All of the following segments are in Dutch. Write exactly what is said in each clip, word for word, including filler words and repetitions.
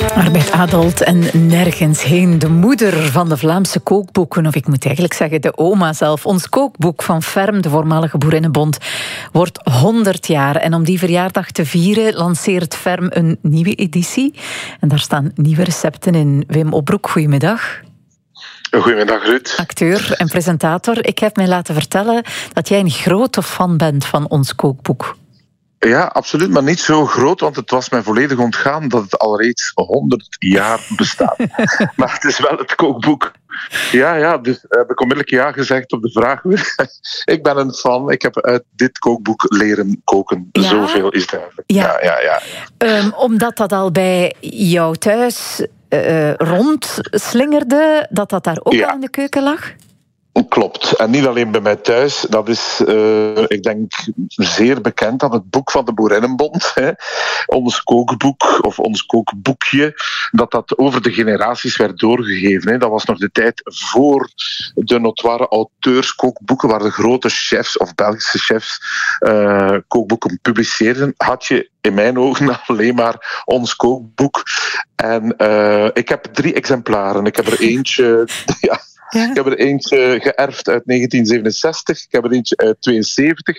Arbeid Adelt en Nergens Heen. De moeder van de Vlaamse kookboeken, of ik moet eigenlijk zeggen de oma zelf. Ons kookboek van Ferm, de voormalige Boerinnenbond, wordt honderd jaar. En om die verjaardag te vieren lanceert Ferm een nieuwe editie. En daar staan nieuwe recepten in. Wim Opbroek, goedemiddag. Goedemiddag, Ruud. Acteur en presentator. Ik heb mij laten vertellen dat jij een grote fan bent van ons kookboek. Ja, absoluut, maar niet zo groot, want het was mij volledig ontgaan dat het al reeds honderd jaar bestaat. Maar het is wel het kookboek. Ja, ja, dus heb ik onmiddellijk ja gezegd op de vraag. Ik ben een fan, ik heb uit dit kookboek leren koken. Ja? Zoveel is duidelijk. Ja. Ja, ja, ja, ja. Um, omdat dat al bij jou thuis uh, rondslingerde, dat dat daar ook ja. al in de keuken lag? Klopt. En niet alleen bij mij thuis. Dat is, uh, ik denk, zeer bekend aan het boek van de Boerinnenbond. Hè. Ons kookboek, of ons kookboekje, dat dat over de generaties werd doorgegeven. Hè. Dat was nog de tijd voor de notoire auteurskookboeken, waar de grote chefs of Belgische chefs uh, kookboeken publiceerden. Had je in mijn ogen alleen maar ons kookboek. En uh, ik heb drie exemplaren. Ik heb er eentje... ja, Ja. Ik heb er eentje geërfd uit negentien zevenenzestig, ik heb er eentje uit tweeënzeventig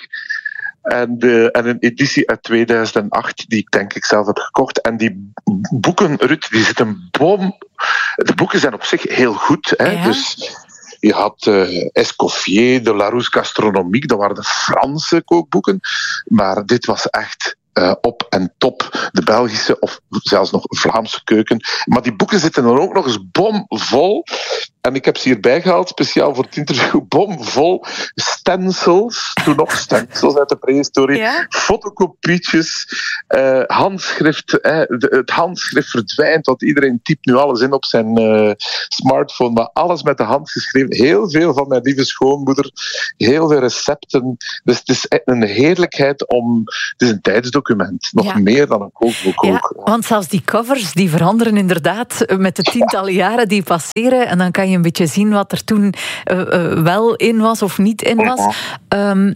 en, de, en een editie uit tweeduizend acht die ik denk ik zelf heb gekocht. En die boeken, Ruud, die zitten bom. De boeken zijn op zich heel goed. Hè? Ja. Dus je had uh, Escoffier, de Larousse Gastronomique, dat waren de Franse kookboeken. Maar dit was echt... Uh, op en top de Belgische of zelfs nog Vlaamse keuken. Maar die boeken zitten dan ook nog eens bomvol. En ik heb ze hierbij gehaald, speciaal voor het interview, bomvol stencils, toen nog stencils uit de prehistorie, ja? Fotokopietjes, uh, handschrift. Eh, de, het handschrift verdwijnt, want iedereen typt nu alles in op zijn uh, smartphone, maar alles met de hand geschreven. Heel veel van mijn lieve schoonmoeder, heel veel recepten. Dus het is een heerlijkheid om... Het is een tijdsdocument, nog ja. meer dan een kookboek ja, ook. Want zelfs die covers, die veranderen inderdaad met de tientallen jaren die passeren. En dan kan je een beetje zien wat er toen uh, uh, wel in was of niet in was. Um,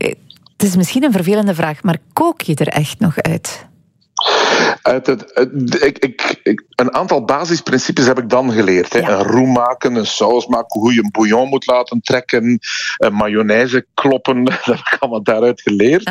het is misschien een vervelende vraag, maar kook je er echt nog uit? Uit het, het, ik, ik, ik, een aantal basisprincipes heb ik dan geleerd. Hè. Ja. Een roux maken, een saus maken, hoe je een bouillon moet laten trekken, een mayonaise kloppen, dat heb ik allemaal daaruit geleerd.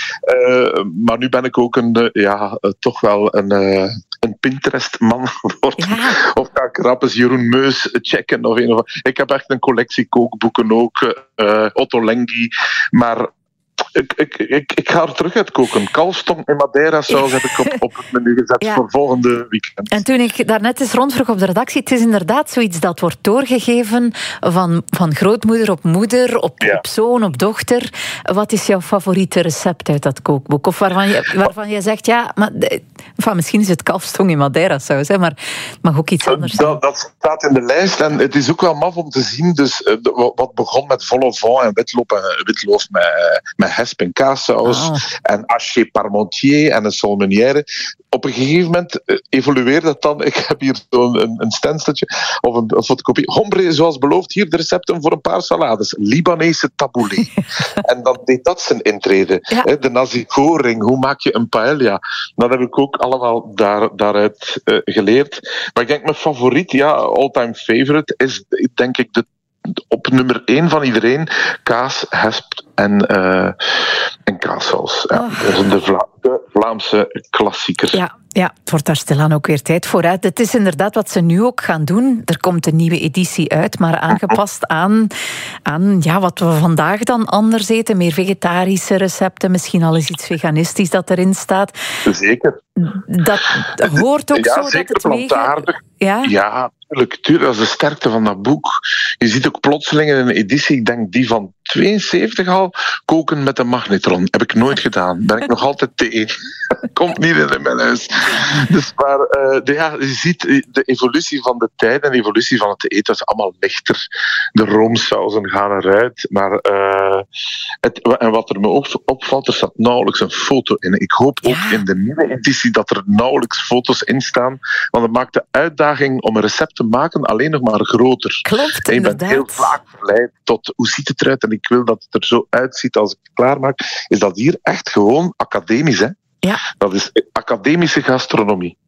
Uh, maar nu ben ik ook een, ja, toch wel een, uh, een Pinterest-man geworden. Ja. Of ga ik rap eens Jeroen Meus checken. Of een of andere. Ik heb echt een collectie kookboeken ook, uh, Otto Lengi, maar... Ik, ik, ik, ik ga er terug uit koken. Kalfstong en Madeira saus heb ik op, op het menu gezet ja. voor volgende weekend. En toen ik daarnet eens rondvroeg op de redactie, het is inderdaad zoiets dat wordt doorgegeven van, van grootmoeder op moeder, op, ja. op zoon, op dochter. Wat is jouw favoriete recept uit dat kookboek? Of waarvan je, waarvan je zegt, ja, maar, enfin, misschien is het kalfstong en Madeira saus, hè, maar het mag ook iets anders zijn. Dat, dat staat in de lijst en het is ook wel maf om te zien. Dus, wat begon met vol au vent en witlof, en witlof met, met hesp en kaassaus oh. en haché parmentier en een saulmenière. Op een gegeven moment evolueerde dat dan. Ik heb hier zo'n een, een stenciltje of een, een fotocopie. Hombre, zoals beloofd, hier de recepten voor een paar salades. Libanese taboulé. En dan deed dat zijn intrede. Ja. De nasi goreng, hoe maak je een paella? Dat heb ik ook allemaal daar, daaruit uh, geleerd. Maar ik denk mijn favoriet, ja, all-time favorite, is denk ik de op nummer één van iedereen, kaas, hesp en, uh, en kaassaus. Ja, oh. Dat is de, Vla- de Vlaamse klassieker. Ja, ja, het wordt daar stilaan ook weer tijd voor. Hè. Het is inderdaad wat ze nu ook gaan doen. Er komt een nieuwe editie uit, maar aangepast aan, aan ja, wat we vandaag dan anders eten. Meer vegetarische recepten, misschien al eens iets veganistisch dat erin staat. Zeker. Dat hoort ook ja, zo zeker dat het plantaardig. Ja? Ja, tuurlijk, tuurlijk. Dat is de sterkte van dat boek. Je ziet ook plotseling in een editie, ik denk die van tweeënzeventig al, koken met een magnetron. Heb ik nooit gedaan. Ben ik nog altijd tegen. Komt niet in mijn huis. Dus maar, uh, de, ja, je ziet de evolutie van de tijd en de evolutie van het eten is allemaal lichter. De roomsauzen gaan eruit. Maar uh, het, en wat er me ook opvalt, er staat nauwelijks een foto in. Ik hoop ook ja. in de nieuwe editie dat er nauwelijks foto's in staan. Want het maakt de uitdaging om een recept te maken alleen nog maar groter. Klopt, en je inderdaad. bent heel vaak verleid tot hoe ziet het eruit en ik wil dat het er zo uitziet als ik het klaarmaak. Is dat hier echt gewoon academisch, hè? Ja. Dat is academische gastronomie.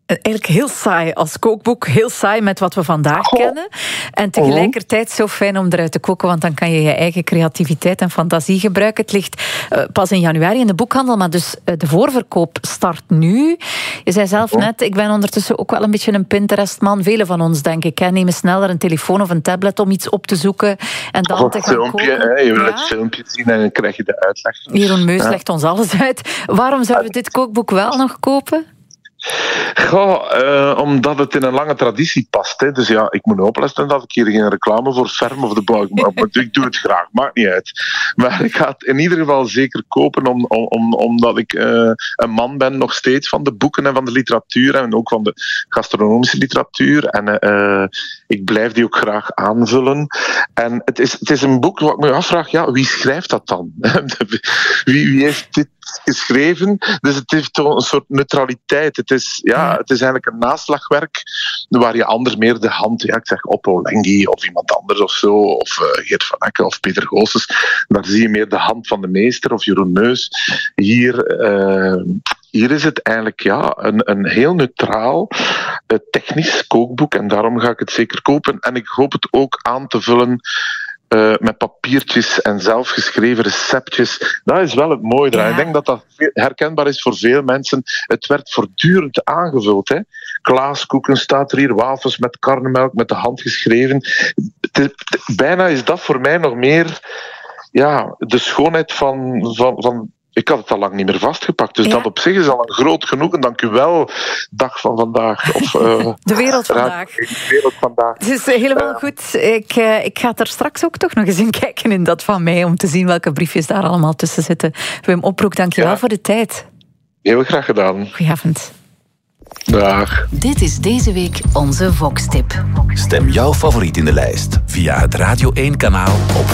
Eigenlijk heel saai als kookboek. Heel saai met wat we vandaag oh. kennen. En tegelijkertijd zo fijn om eruit te koken, want dan kan je je eigen creativiteit en fantasie gebruiken. Het ligt uh, pas in januari in de boekhandel, maar dus uh, de voorverkoop start nu. Je zei zelf oh. net, ik ben ondertussen ook wel een beetje een Pinterest-man. Velen van ons, denk ik, hè, nemen sneller een telefoon of een tablet om iets op te zoeken en dan oh, te gaan filmpje, koken. Hè? Je wil ja? het filmpje zien en dan krijg je de uitleg. Jeroen Meus ja. legt ons alles uit. Waarom zouden we dit kookboek wel nog kopen? Goh, uh, omdat het in een lange traditie past. Hè. Dus ja, ik moet opletten dat ik hier geen reclame voor Ferm of de Bouw. Ik doe het graag, maakt niet uit. Maar ik ga het in ieder geval zeker kopen, om, om, omdat ik uh, een man ben nog steeds van de boeken en van de literatuur en ook van de gastronomische literatuur. En uh, ik blijf die ook graag aanvullen. En het is, het is een boek wat ik me afvraag, ja, wie schrijft dat dan? wie, wie heeft dit geschreven? Dus het heeft toch een soort neutraliteit. Het is, ja, het is eigenlijk een naslagwerk waar je anders meer de hand, ja, ik zeg Oppo Lengi of iemand anders of zo, of uh, Geert van Akke of Peter Goossens, daar zie je meer de hand van de meester of Jeroen Meus. Hier, uh, hier is het eigenlijk ja, een, een heel neutraal, uh, technisch kookboek en daarom ga ik het zeker kopen. En ik hoop het ook aan te vullen Uh, met papiertjes en zelfgeschreven receptjes. Dat is wel het mooie eraan. Ja. Ik denk dat dat herkenbaar is voor veel mensen. Het werd voortdurend aangevuld. Hè. Klaaskoeken staat er hier, wafels met karnemelk, met de hand geschreven. De, de, bijna is dat voor mij nog meer ja, de schoonheid van... van, van ik had het al lang niet meer vastgepakt. Dus ja. dat op zich is al een groot genoegen. Dank u wel, dag van vandaag. Of, uh, de wereld vandaag. De wereld vandaag. Het is helemaal uh, goed. Ik, uh, ik ga er straks ook toch nog eens in kijken in dat van mij, om te zien welke briefjes daar allemaal tussen zitten. Wim Oproek, dank je ja. wel voor de tijd. Heel graag gedaan. Goedenavond. Dag. Dit is deze week onze Vox-tip. Stem jouw favoriet in de lijst via het Radio één kanaal op